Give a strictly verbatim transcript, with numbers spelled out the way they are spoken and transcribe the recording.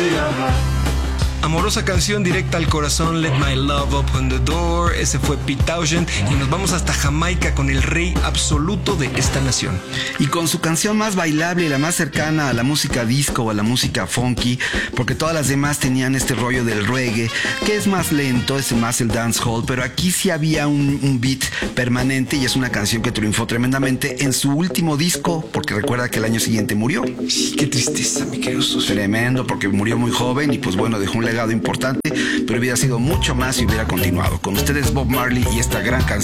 Amorosa canción directa al corazón, Let My Love Open the Door. Ese fue Pete Townshend. Y nos vamos hasta Jamaica con el rey absoluto de esta nación. Y con su canción más bailable y la más cercana a la música disco o a la música funky, porque todas las demás tenían este rollo del reggae, que es más lento, es más el dancehall, pero aquí sí había un, un beat permanente, y es una canción que triunfó tremendamente en su último disco, porque recuerda que el año siguiente murió. Sí, qué tristeza, mi querido Suso. Tremendo, porque murió muy joven y pues bueno, dejó un legado importante, pero hubiera sido mucho más si hubiera continuado. Con ustedes Bob Marley y esta gran canción.